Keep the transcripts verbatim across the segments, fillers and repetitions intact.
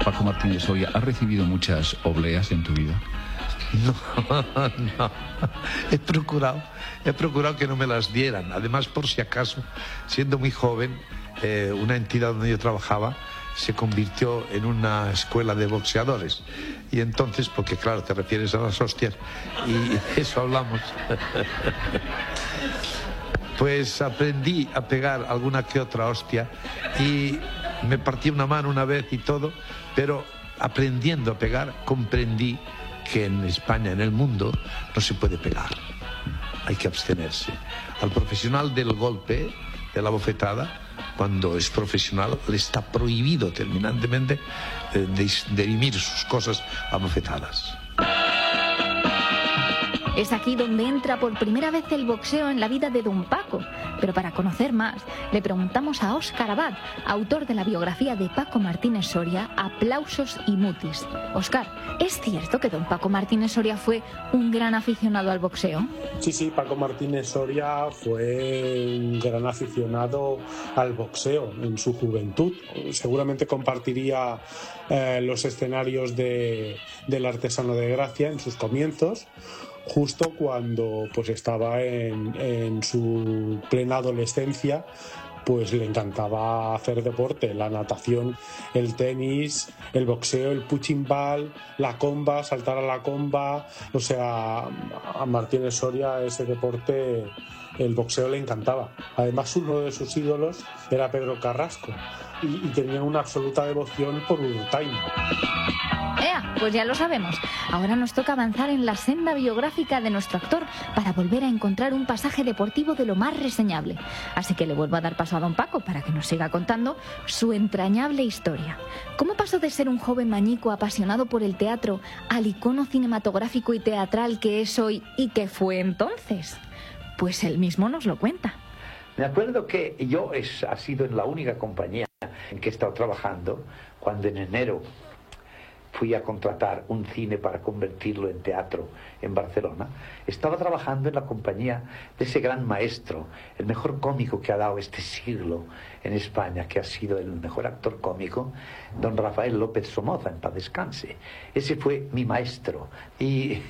Paco Martínez Soria, ¿has recibido muchas obleas en tu vida? No, no. He procurado, he procurado que no me las dieran. Además, por si acaso, siendo muy joven, eh, una entidad donde yo trabajaba se convirtió en una escuela de boxeadores. Y entonces, porque claro, te refieres a las hostias, y de eso hablamos. Pues aprendí a pegar alguna que otra hostia y me partí una mano una vez y todo, pero aprendiendo a pegar comprendí que en España, en el mundo, no se puede pegar. Hay que abstenerse. Al profesional del golpe, de la bofetada, cuando es profesional, le está prohibido terminantemente eh, de, dirimir sus cosas a bofetadas. Es aquí donde entra por primera vez el boxeo en la vida de don Paco. Pero para conocer más, le preguntamos a Óscar Abad, autor de la biografía de Paco Martínez Soria, Aplausos y Mutis. Óscar, ¿es cierto que don Paco Martínez Soria fue un gran aficionado al boxeo? Sí, sí, Paco Martínez Soria fue un gran aficionado al boxeo en su juventud. Seguramente compartiría eh, los escenarios de, del Artesano de Gracia en sus comienzos, justo cuando pues estaba en, en su plena adolescencia. Pues le encantaba hacer deporte, la natación, el tenis, el boxeo, el punching ball, la comba, saltar a la comba. O sea, a Martínez Soria ese deporte, el boxeo le encantaba. Además, uno de sus ídolos era Pedro Carrasco y, y tenía una absoluta devoción por Urtain. ¡Ea! Pues ya lo sabemos. Ahora nos toca avanzar en la senda biográfica de nuestro actor para volver a encontrar un pasaje deportivo de lo más reseñable. Así que le vuelvo a dar paso a don Paco para que nos siga contando su entrañable historia. ¿Cómo pasó de ser un joven mañico apasionado por el teatro al icono cinematográfico y teatral que es hoy y que fue entonces? Pues él mismo nos lo cuenta. Me acuerdo que yo es, ha sido en la única compañía en que he estado trabajando cuando en enero fui a contratar un cine para convertirlo en teatro en Barcelona. Estaba trabajando en la compañía de ese gran maestro, el mejor cómico que ha dado este siglo en España, que ha sido el mejor actor cómico, don Rafael López Somoza, en paz descanse. Ese fue mi maestro y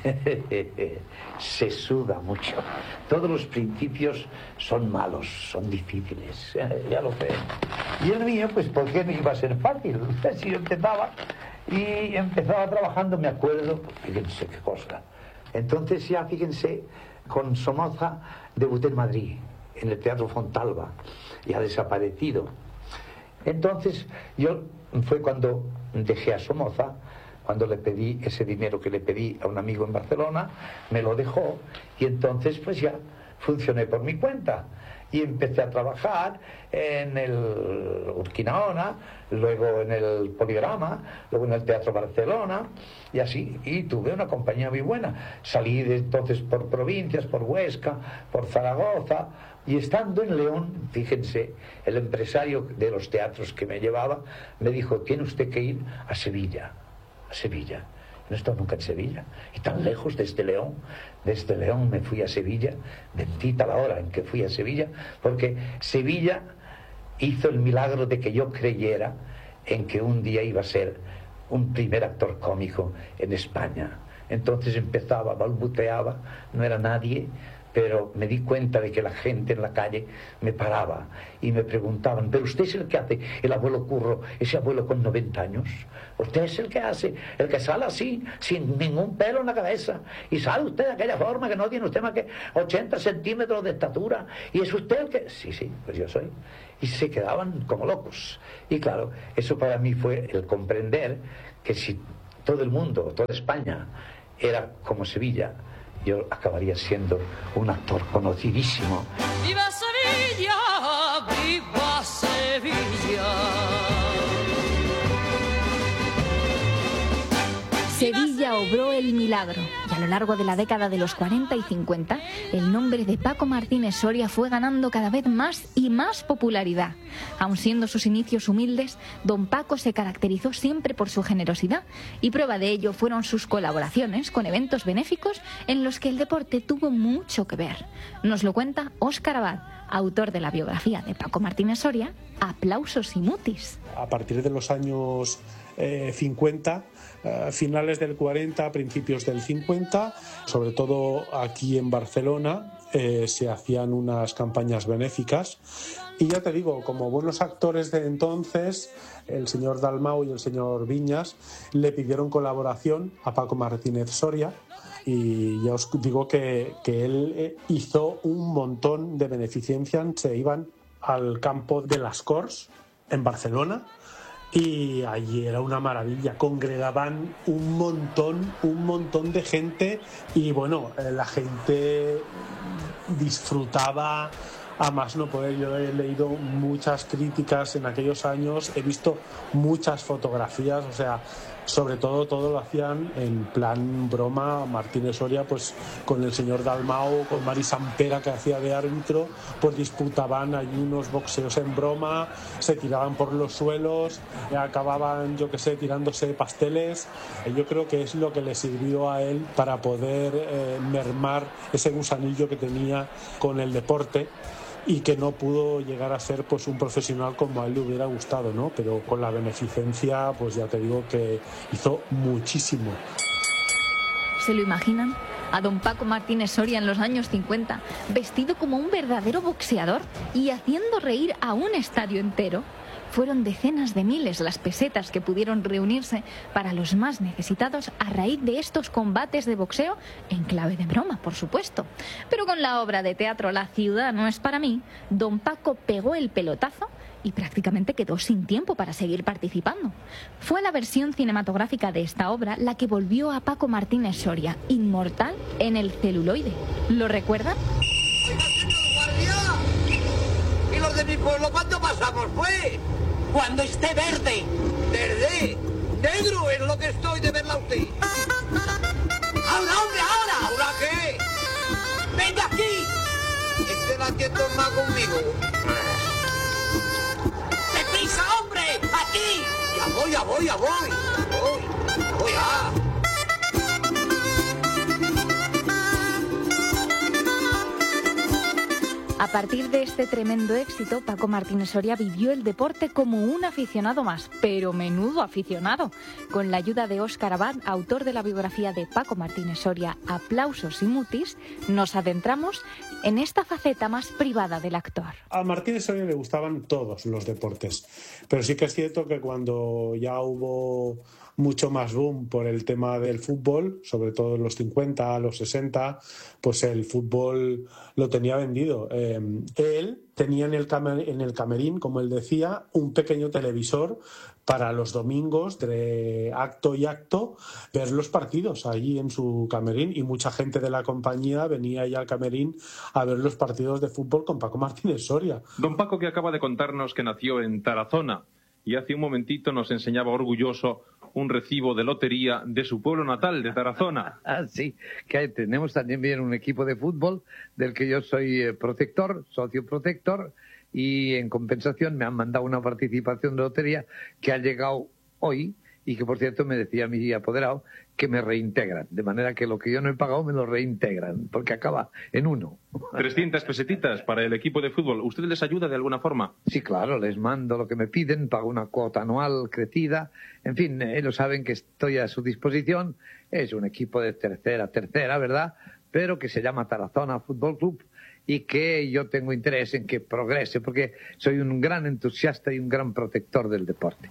se suda mucho. Todos los principios son malos, son difíciles, ya lo sé. Y el mío, pues, ¿por qué no iba a ser fácil? Si yo empezaba y empezaba trabajando, me acuerdo, fíjense qué cosa. Entonces ya, fíjense, con Somoza debuté en Madrid, en el Teatro Fontalba, y ha desaparecido. Entonces yo, fue cuando dejé a Somoza, cuando le pedí ese dinero que le pedí a un amigo en Barcelona, me lo dejó, y entonces pues ya funcioné por mi cuenta. Y empecé a trabajar en el Urquinaona, luego en el Poligrama, luego en el Teatro Barcelona, y así, y tuve una compañía muy buena. Salí de, entonces por provincias, por Huesca, por Zaragoza, y estando en León, fíjense, el empresario de los teatros que me llevaba me dijo: tiene usted que ir a Sevilla, a Sevilla. No he estado nunca en Sevilla, y tan lejos desde León. Desde León me fui a Sevilla, bendita la hora en que fui a Sevilla, porque Sevilla hizo el milagro de que yo creyera en que un día iba a ser un primer actor cómico en España. Entonces empezaba, balbuceaba, no era nadie, pero me di cuenta de que la gente en la calle me paraba y me preguntaban: ¿pero usted es el que hace el abuelo Curro, ese abuelo con noventa años? Usted es el que hace, el que sale así, sin ningún pelo en la cabeza, y sale usted de aquella forma que no tiene usted más que ochenta centímetros de estatura, y es usted el que... Sí, sí, pues yo soy. Y se quedaban como locos. Y claro, eso para mí fue el comprender que si todo el mundo, toda España era como Sevilla, yo acabaría siendo un actor conocidísimo. ¡Viva Sevilla! ¡Viva Sevilla! Sevilla obró el milagro, y a lo largo de la década de los cuarenta y cincuenta, el nombre de Paco Martínez Soria fue ganando cada vez más y más popularidad. Aun siendo sus inicios humildes, don Paco se caracterizó siempre por su generosidad, y prueba de ello fueron sus colaboraciones con eventos benéficos en los que el deporte tuvo mucho que ver. Nos lo cuenta Óscar Abad, autor de la biografía de Paco Martínez Soria, aplausos y mutis. A partir de los años eh, cincuenta, eh, finales del cuarenta, principios del cincuenta, sobre todo aquí en Barcelona, eh, se hacían unas campañas benéficas. Y ya te digo, como buenos actores de entonces, el señor Dalmau y el señor Viñas le pidieron colaboración a Paco Martínez Soria, y ya os digo que, que él hizo un montón de beneficencia. Se iban al campo de las Corts en Barcelona y allí era una maravilla, congregaban un montón, un montón de gente y bueno, la gente disfrutaba a más no poder. Yo he leído muchas críticas en aquellos años, he visto muchas fotografías, o sea, sobre todo todo lo hacían en plan broma. Martínez Soria pues con el señor Dalmau, con Mari Sampera que hacía de árbitro, pues disputaban allí unos boxeos en broma, se tiraban por los suelos, acababan, yo que sé, tirándose pasteles. Yo creo que es lo que le sirvió a él para poder eh, mermar ese gusanillo que tenía con el deporte y que no pudo llegar a ser pues un profesional como a él le hubiera gustado, ¿no? Pero con la beneficencia, pues ya te digo que hizo muchísimo. ¿Se lo imaginan? A don Paco Martínez Soria en los años cincuenta, vestido como un verdadero boxeador y haciendo reír a un estadio entero. Fueron decenas de miles las pesetas que pudieron reunirse para los más necesitados a raíz de estos combates de boxeo, en clave de broma, por supuesto. Pero con la obra de teatro La ciudad no es para mí, don Paco pegó el pelotazo y prácticamente quedó sin tiempo para seguir participando. Fue la versión cinematográfica de esta obra la que volvió a Paco Martínez Soria inmortal en el celuloide. ¿Lo recuerdan? ¡Oiga, señor guardia! ¿Y los de mi pueblo cuándo pasamos, pues? Cuando esté verde. ¿Verde? Negro es lo que estoy de verla a usted. ¡Ahora, hombre, ahora! ¿Ahora qué? ¡Venga aquí! Estén haciendo más conmigo. ¡Deprisa, hombre! ¡Aquí! Ya voy, ya voy, ya voy. Ya voy. Voy a... A partir de este tremendo éxito, Paco Martínez Soria vivió el deporte como un aficionado más, pero menudo aficionado. Con la ayuda de Óscar Abad, autor de la biografía de Paco Martínez Soria, Aplausos y mutis, nos adentramos en esta faceta más privada del actor. A Martínez Soria le gustaban todos los deportes, pero sí que es cierto que cuando ya hubo mucho más boom por el tema del fútbol, sobre todo en los cincuenta, los sesenta, pues el fútbol lo tenía vendido. Eh, él tenía en el, camer- en el camerín, como él decía, un pequeño televisor para los domingos, de acto y acto, ver los partidos allí en su camerín, y mucha gente de la compañía venía ahí al camerín a ver los partidos de fútbol con Paco Martínez Soria. Don Paco, que acaba de contarnos que nació en Tarazona y hace un momentito nos enseñaba orgulloso un recibo de lotería de su pueblo natal, de Tarazona. Ah, sí, que tenemos también bien un equipo de fútbol del que yo soy eh, protector, socio protector, y en compensación me han mandado una participación de lotería que ha llegado hoy y que, por cierto, me decía mi apoderado que me reintegran, de manera que lo que yo no he pagado me lo reintegran, porque acaba en uno. trescientas pesetitas para el equipo de fútbol. ¿Usted les ayuda de alguna forma? Sí, claro, les mando lo que me piden, pago una cuota anual crecida. En fin, ellos saben que estoy a su disposición. Es un equipo de tercera, tercera, ¿verdad? Pero que se llama Tarazona Fútbol Club y que yo tengo interés en que progrese, porque soy un gran entusiasta y un gran protector del deporte.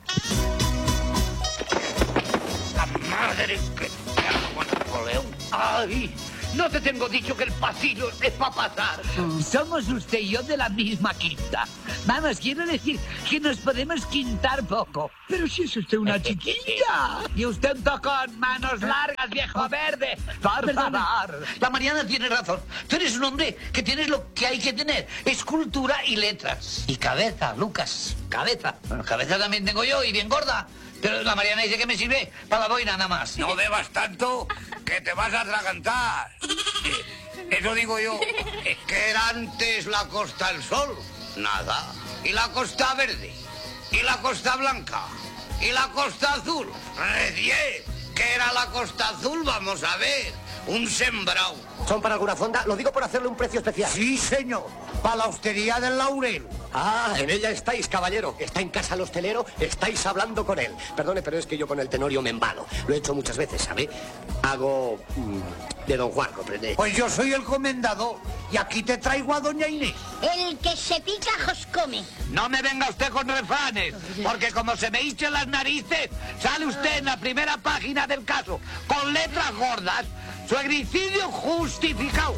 ¡Madre que te hago, Napoleón! ¡Ay! ¿No te tengo dicho que el pasillo es para pasar? Somos usted y yo de la misma quinta. Vamos, quiero decir que nos podemos quintar poco. Pero si es usted una chiquilla. Y usted un tocón, manos largas, viejo verde. Por favor. La Mariana tiene razón. Tú eres un hombre que tienes lo que hay que tener. Escultura y letras. Y cabeza, Lucas. Cabeza. Bueno, cabeza también tengo yo y bien gorda. Pero la Mariana dice que me sirve para la boina nada más. No bebas tanto que te vas a atragantar. Eso digo yo. Es que era antes la Costa del Sol. Nada. Y la Costa Verde. Y la Costa Blanca. Y la Costa Azul. Recién. ¿Qué era la Costa Azul? Vamos a ver. un sembrado. ¿Son para alguna fonda? Lo digo por hacerle un precio especial. Sí, señor, para la hostería del Laurel. Ah, en ella estáis, caballero. ¿Está en casa el hostelero? Estáis hablando con él. Perdone, pero es que yo con el tenorio me embalo. Lo he hecho muchas veces, ¿sabe? Hago mmm, de don Juan, ¿comprende? Pues yo soy el comendador y aquí te traigo a doña Inés. El que se pica, os come. No me venga usted con refanes, porque como se me hinchen las narices, sale usted en la primera página del caso, con letras gordas, suegricidio justificado.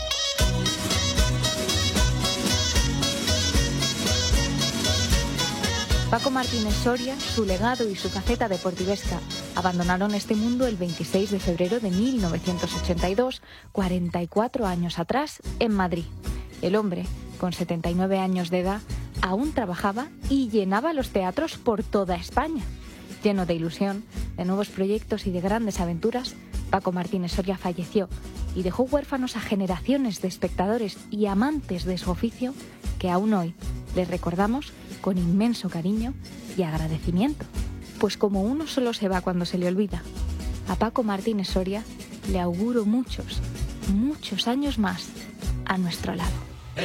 Paco Martínez Soria, su legado y su faceta deportivesca abandonaron este mundo el veintiséis de febrero de mil novecientos ochenta y dos, cuarenta y cuatro años atrás, en Madrid. El hombre, con setenta y nueve años de edad, aún trabajaba y llenaba los teatros por toda España. Lleno de ilusión, de nuevos proyectos y de grandes aventuras, Paco Martínez Soria falleció y dejó huérfanos a generaciones de espectadores y amantes de su oficio que aún hoy les recordamos con inmenso cariño y agradecimiento. Pues como uno solo se va cuando se le olvida, a Paco Martínez Soria le auguro muchos, muchos años más a nuestro lado.